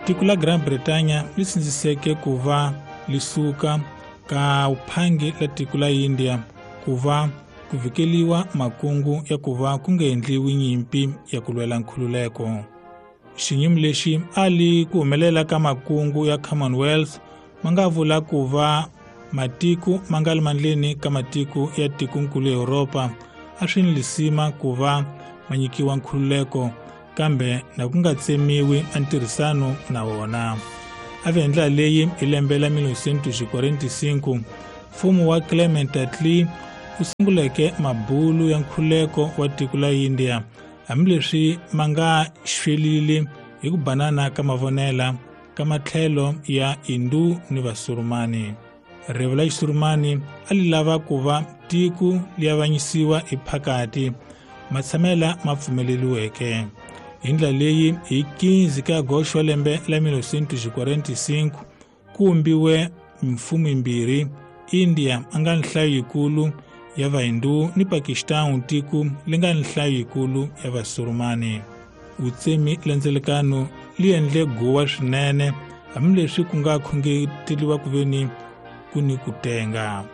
tiko la Grã-Bretanha li sindziseke ku va lisuka ka uphangi la tiko la India ku va ku vikeliwa makungu ya ku va ku nga endliwi nyimpi ya ku lwela nkhululeko. Xinyumu lexi ali ku humelela ka makungu ya Commonwealth ma nga vula ku va matiko ma nga mandleni ka matiko ya tikonkulu Europa a swi nisima ku va ma nyikiwa nkhululeko kambe na ku nga tsemiwi antirhisano na wona. A ve ndlela leyi hi lembe la 1945 mfumo wa Clement Attlee wu sunguleke mabulu ya nkhululeko wa tiko la India hambileswi ma nga xwelile hi ku banana ka mavonela ka matlhelo ya Hindu ni Vasurumani. Rivilo la Xisurumani a li lava ku va tiko li avanyisiwa hi phakati matshamela ma pfumeleliweke. Hi ndlela leyi hi 15 ka Agosto wa lembe la 1945 ku vumbiwe mimfumo yimbirhi, India a nga nhlayo yikulu ya Vahindu ni Pakistan tiko li nga nhlayo yikulu ya Vasurumani. Vutsemi landzelekano li endle guwa swinene hambileswi ku nga khongeteliwa ku veni ku ni ku tenga.